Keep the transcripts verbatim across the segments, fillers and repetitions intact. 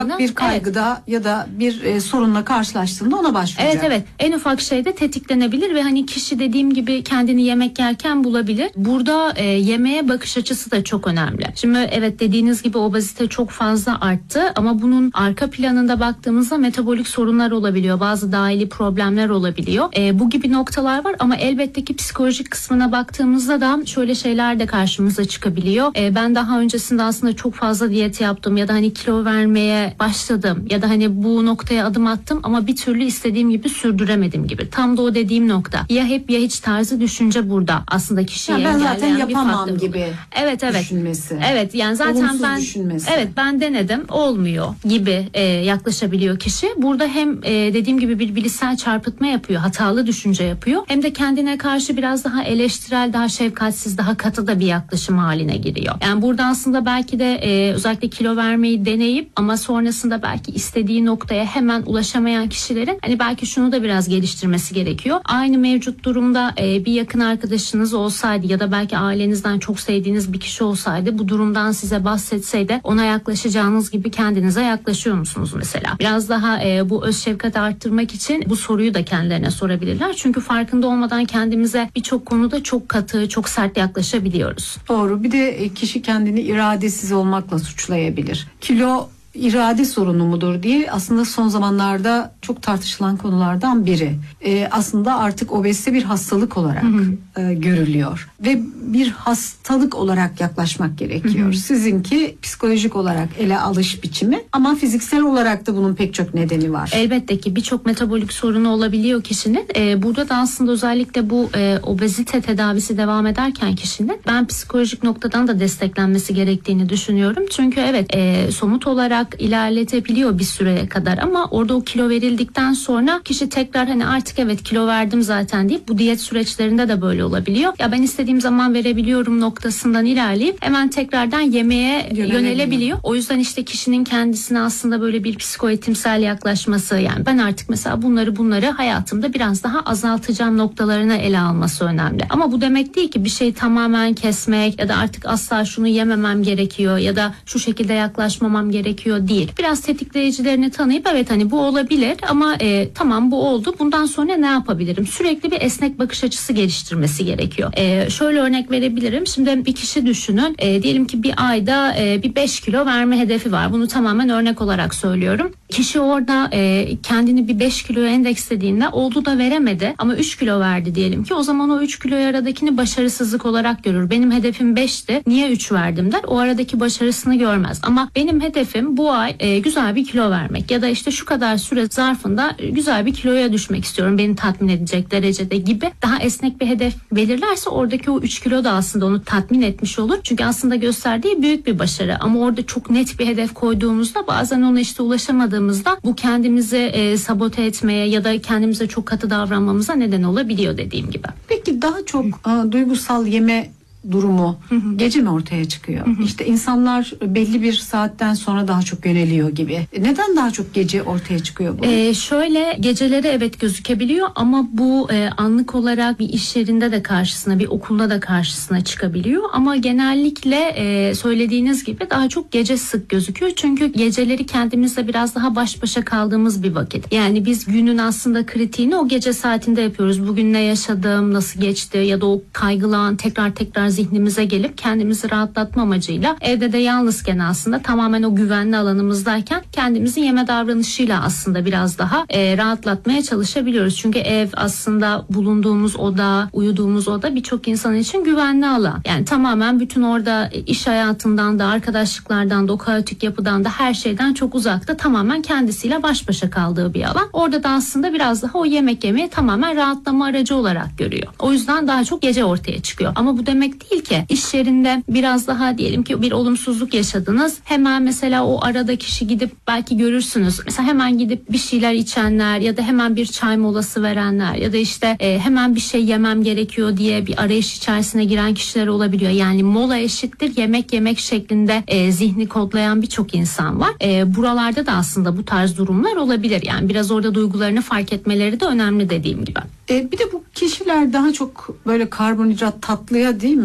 bir kaygıda evet. ya da bir e, sorunla karşılaştığında ona başvuracak. Evet evet. En ufak şeyde tetiklenebilir ve hani kişi dediğim gibi kendini yemek yerken bulabilir. Burada e, yemeğe bakış açısı da çok önemli. Şimdi evet dediğiniz gibi obezite çok fazla arttı ama bunun arka planında baktığımızda metabolik sorunlar olabiliyor. Bazı dahili problemler olabiliyor. E, bu gibi noktalar var ama elbette ki psikolojik kısmına baktığımızda da şöyle şeyler de karşımıza çıkabiliyor. E, ben daha öncesinde aslında çok fazla diyet yaptım ya da hani kilo vermeye başladım ya da hani bu noktaya adım attım ama bir türlü istediğim gibi sürdüremedim gibi. Tam da o dediğim nokta. Ya hep ya hiç tarzı düşünce burada aslında kişiyi ya ben engelleyen zaten yapamam bir gibi. Evet evet. Düşünmesi. Evet yani zaten olumsuz ben düşünmesi. evet ben denedim olmuyor gibi e, yaklaşabiliyor kişi. Burada hem e, dediğim gibi bir bilişsel çarpıtma yapıyor, hatalı düşünce yapıyor. Hem de kendine karşı biraz daha eleştirel, daha şefkatsiz, daha katı da bir yaklaşım haline giriyor. Yani burada aslında belki de e, özellikle kilo vermeyi deneyip ama sonrasında belki istediği noktaya hemen ulaşamayan kişilerin hani belki şunu da biraz geliştirmesi gerekiyor. Aynı mevcut durumda e, bir yakın arkadaşınız olsaydı ya da belki ailenizden çok sevdiğiniz bir kişi olsaydı bu durumdan size bahsetseydi ona yaklaşacağınız gibi kendinize yaklaşıyor musunuz mesela? Biraz daha e, bu öz şefkati arttırmak için bu soruyu da kendilerine sorabilirler. Çünkü farkında olmadan kendimize birçok konuda çok katı, çok sert yaklaşabiliyoruz. Doğru. Bir de kişi kendini iradesiz olmakla suçlayabilir. Kilo irade sorunu mudur diye aslında son zamanlarda çok tartışılan konulardan biri. Ee, aslında artık obezite bir hastalık olarak hı hı. E, görülüyor ve bir hastalık olarak yaklaşmak gerekiyor. Hı hı. Sizinki psikolojik olarak ele alış biçimi ama fiziksel olarak da bunun pek çok nedeni var. Elbette ki birçok metabolik sorunu olabiliyor kişinin. Ee, burada da aslında özellikle bu e, obezite tedavisi devam ederken kişinin ben psikolojik noktadan da desteklenmesi gerektiğini düşünüyorum. Çünkü evet e, somut olarak ilerletebiliyor bir süreye kadar ama orada o kilo verildikten sonra kişi tekrar hani artık evet kilo verdim zaten deyip bu diyet süreçlerinde de böyle olabiliyor. Ya ben istediğim zaman verebiliyorum noktasından ilerleyip hemen tekrardan yemeğe yönelebiliyor. O yüzden işte kişinin kendisine aslında böyle bir psikoeğitimsel yaklaşması yani ben artık mesela bunları bunları hayatımda biraz daha azaltacağım noktalarına ele alması önemli. Ama bu demek değil ki bir şeyi tamamen kesmek ya da artık asla şunu yememem gerekiyor ya da şu şekilde yaklaşmamam gerekiyor değil. Biraz tetikleyicilerini tanıyıp evet hani bu olabilir ama e, tamam bu oldu. Bundan sonra ne yapabilirim? Sürekli bir esnek bakış açısı geliştirmesi gerekiyor. E, şöyle örnek verebilirim. Şimdi bir kişi düşünün. E, diyelim ki bir ayda e, bir beş kilo verme hedefi var. Bunu tamamen örnek olarak söylüyorum. Kişi orada e, kendini bir beş kiloya endekslediğinde oldu da veremedi ama üç kilo verdi diyelim ki o zaman o üç kilo aradakini başarısızlık olarak görür. Benim hedefim beşti. Niye üç verdim der. O aradaki başarısını görmez. Ama benim hedefim bu ay e, güzel bir kilo vermek ya da işte şu kadar süre zarfında e, güzel bir kiloya düşmek istiyorum. Beni tatmin edecek derecede gibi daha esnek bir hedef belirlerse oradaki o üç kilo da aslında onu tatmin etmiş olur. Çünkü aslında gösterdiği büyük bir başarı ama orada çok net bir hedef koyduğumuzda bazen ona işte ulaşamadığımızda bu kendimizi e, sabote etmeye ya da kendimize çok katı davranmamıza neden olabiliyor dediğim gibi. Peki daha çok a, duygusal yeme durumu hı hı. gece mi ortaya çıkıyor? Hı hı. İşte insanlar belli bir saatten sonra daha çok yöneliyor gibi. Neden daha çok gece ortaya çıkıyor bu? Ee, şöyle geceleri evet gözükebiliyor ama bu e, anlık olarak bir iş yerinde de karşısına, bir okulda da karşısına çıkabiliyor. Ama genellikle e, söylediğiniz gibi daha çok gece sık gözüküyor. Çünkü geceleri kendimizle biraz daha baş başa kaldığımız bir vakit. Yani biz günün aslında kritiğini o gece saatinde yapıyoruz. Bugün ne yaşadım, nasıl geçti ya da o kaygılan tekrar tekrar zihnimize gelip kendimizi rahatlatma amacıyla evde de yalnızken aslında tamamen o güvenli alanımızdayken kendimizi yeme davranışıyla aslında biraz daha e, rahatlatmaya çalışabiliyoruz. Çünkü ev aslında bulunduğumuz oda, uyuduğumuz oda birçok insan için güvenli alan. Yani tamamen bütün orada iş hayatından da arkadaşlıklardan da o kaotik yapıdan da her şeyden çok uzakta tamamen kendisiyle baş başa kaldığı bir alan. Orada da aslında biraz daha o yemek yemeyi tamamen rahatlama aracı olarak görüyor. O yüzden daha çok gece ortaya çıkıyor. Ama bu demek değil ki iş yerinde biraz daha diyelim ki bir olumsuzluk yaşadınız. Hemen mesela o arada kişi gidip belki görürsünüz. Mesela hemen gidip bir şeyler içenler ya da hemen bir çay molası verenler ya da işte e, hemen bir şey yemem gerekiyor diye bir arayış içerisine giren kişiler olabiliyor. Yani mola eşittir yemek yemek şeklinde e, zihni kodlayan birçok insan var. E, buralarda da aslında bu tarz durumlar olabilir. Yani biraz orada duygularını fark etmeleri de önemli dediğim gibi. E, bir de bu kişiler daha çok böyle karbonhidrat tatlıya değil mi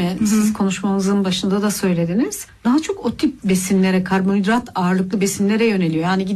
mi? Hı-hı. Siz konuşmamızın başında da söylediniz. Daha çok o tip besinlere, karbonhidrat ağırlıklı besinlere yöneliyor. Yani